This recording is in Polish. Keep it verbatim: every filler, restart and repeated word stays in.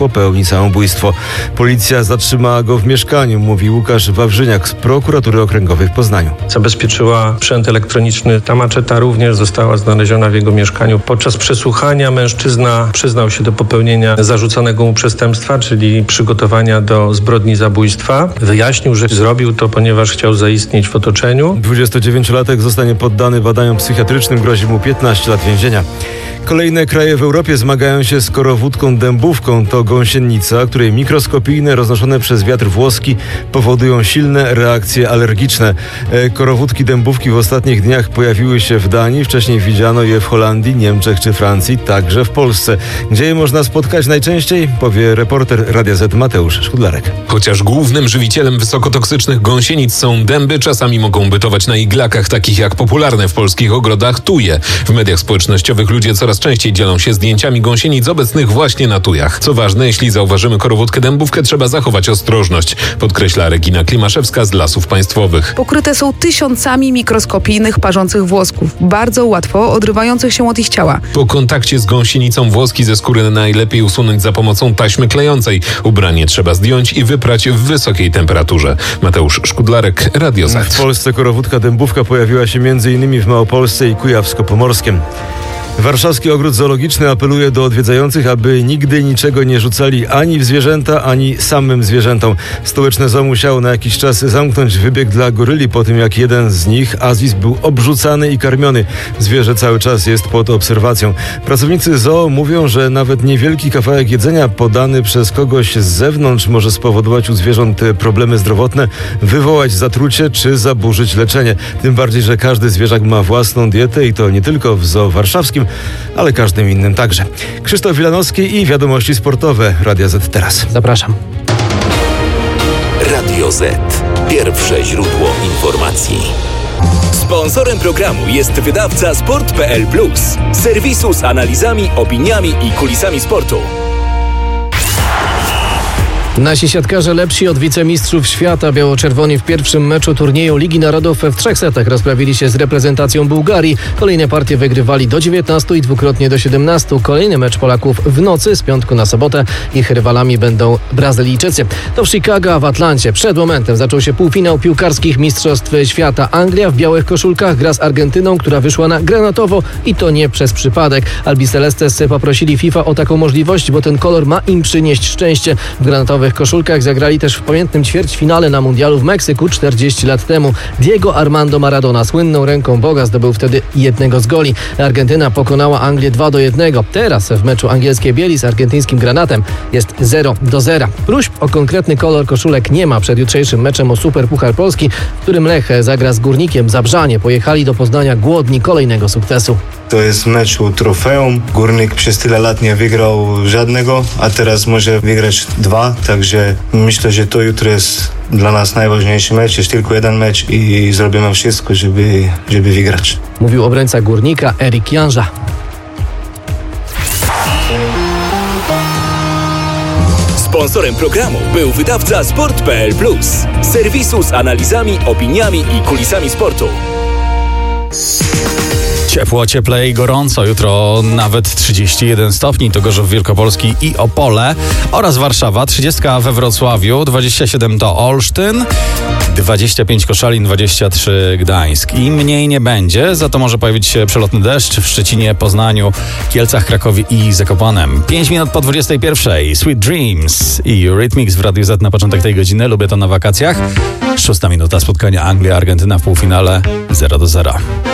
popełni samobójstwo. Policja zatrzymała go w mieszkaniu, mówi Łukasz Wawrzyniak z Prokuratury Okręgowej w Poznaniu. Zabezpieczyła sprzęt elektroniczny. Ta maczeta również została znaleziona w jego mieszkaniu. Podczas przesłuchania mężczyzna przyznał się do popełnienia zarzuconego mu przestępstwa, czyli przygotowania do zbrodni zabójstwa. Wyjaśnił, że zrobił to, ponieważ chciał zaistnieć w otoczeniu. dwudziestodziewięciolatek zostanie poddany badaniom psychiatrycznym, grozi mu piętnaście lat więzienia. Kolejne kraje w Europie zmagają się z korowódką dębówką. To gąsienica, której mikroskopijne, roznoszone przez wiatr włoski powodują silne reakcje alergiczne. Korowódki dębówki w ostatnich dniach pojawiły się w Danii. Wcześniej widziano je w Holandii, Niemczech czy Francji, także w Polsce. Gdzie je można spotkać najczęściej? Powie reporter Radia Z Mateusz Szkudlarek. Chociaż głównym żywicielem wysokotoksycznych gąsienic są dęby, czasami mogą bytować na iglakach, takich jak popularne w polskich ogrodach tuje. W mediach społecznościowych ludzie coraz częściej dzielą się zdjęciami gąsienic obecnych właśnie na tujach. Co ważne, jeśli zauważymy korowódkę dębówkę, trzeba zachować ostrożność, podkreśla Regina Klimaszewska z Lasów Państwowych. Pokryte są tysiącami mikroskopijnych, parzących włosków, bardzo łatwo odrywających się od ich ciała. Po kontakcie z gąsienicą włoski ze skóry najlepiej usunąć za pomocą taśmy klejącej. Ubranie trzeba zdjąć i wyprać w wysokiej temperaturze. Mateusz Szkudlarek, Radio Z. W Polsce korowódka dębówka pojawiła się między innymi w Małopolsce i Kujawsko-Pomorskiem. Warszawski Ogród Zoologiczny apeluje do odwiedzających, aby nigdy niczego nie rzucali ani w zwierzęta, ani samym zwierzętom. Stołeczne zoo musiało na jakiś czas zamknąć wybieg dla goryli po tym, jak jeden z nich, Azis, był obrzucany i karmiony. Zwierzę cały czas jest pod obserwacją. Pracownicy zoo mówią, że nawet niewielki kawałek jedzenia podany przez kogoś z zewnątrz może spowodować u zwierząt problemy zdrowotne, wywołać zatrucie czy zaburzyć leczenie. Tym bardziej, że każdy zwierzak ma własną dietę i to nie tylko w zoo warszawskim, ale każdym innym także. Krzysztof Wilanowski i wiadomości sportowe. Radia Z teraz. Zapraszam. Radio Z. Pierwsze źródło informacji. Sponsorem programu jest wydawca sport kropka p l plus, serwisu z analizami, opiniami i kulisami sportu. Nasi siatkarze lepsi od wicemistrzów świata. Biało-czerwoni w pierwszym meczu turnieju Ligi Narodów w trzech setach rozprawili się z reprezentacją Bułgarii. Kolejne partie wygrywali do dziewiętnastu i dwukrotnie do siedemnastu. Kolejny mecz Polaków w nocy z piątku na sobotę. Ich rywalami będą Brazylijczycy. To w Chicago, a w Atlancie przed momentem zaczął się półfinał piłkarskich mistrzostw świata. Anglia w białych koszulkach gra z Argentyną, która wyszła na granatowo i to nie przez przypadek. Albicelestes poprosili FIFA o taką możliwość, bo ten kolor ma im przynieść szczęście. W granatowych W koszulkach zagrali też w pamiętnym ćwierćfinale na mundialu w Meksyku czterdzieści lat temu. Diego Armando Maradona słynną ręką Boga zdobył wtedy jednego z goli. Argentyna pokonała Anglię dwa do jednego. Teraz w meczu angielskiej bieli z argentyńskim granatem jest zero do zera. Próśb o konkretny kolor koszulek nie ma przed jutrzejszym meczem o Superpuchar Polski, w którym Lech zagra z Górnikiem Zabrzanie. Pojechali do Poznania głodni kolejnego sukcesu. To jest mecz o trofeum. Górnik przez tyle lat nie wygrał żadnego, a teraz może wygrać dwa, także myślę, że to jutro jest dla nas najważniejszy mecz. Jest tylko jeden mecz i zrobimy wszystko, żeby, żeby wygrać. Mówił obrońca Górnika Erik Janża. Sponsorem programu był wydawca sport kropka p l plus, serwisu z analizami, opiniami i kulisami sportu. Ciepło, cieplej, gorąco. Jutro nawet trzydzieści jeden stopni. To Gorzów Wielkopolski i Opole oraz Warszawa. trzydzieści we Wrocławiu, dwadzieścia siedem to Olsztyn, dwadzieścia pięć Koszalin, dwadzieścia trzy Gdańsk. I mniej nie będzie, za to może pojawić się przelotny deszcz w Szczecinie, Poznaniu, Kielcach, Krakowie i Zakopanem. pięć minut po dwudziestej pierwszej. Sweet Dreams i Eurythmics w Radiu Z na początek tej godziny. Lubię to na wakacjach. Szósta minuta spotkania Anglia-Argentyna w półfinale zero do zera.